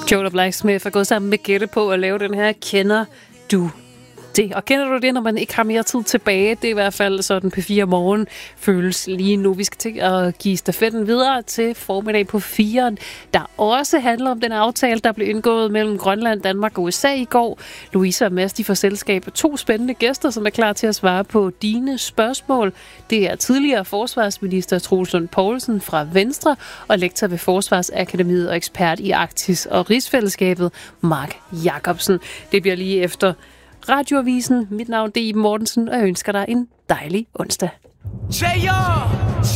Joe Blacksmith er gået sammen med Gætte på at lave den her Kender du det? Og kender du det, når man ikke har mere tid tilbage? Det er i hvert fald sådan P4 Morgen føles lige nu. Vi skal til at give stafetten videre til formiddag på 4'eren, der også handler om den aftale, der blev indgået mellem Grønland, Danmark og USA i går. Louise og Mads, de får selskab af 2 spændende gæster, som er klar til at svare på dine spørgsmål. Det er tidligere forsvarsminister Troels Lund Poulsen fra Venstre og lektor ved Forsvarsakademiet og ekspert i Arktis og Rigsfællesskabet, Mark Jacobsen. Det bliver lige efter Radioavisen. Mit navn er Iben Mortensen, og jeg ønsker dig en dejlig onsdag.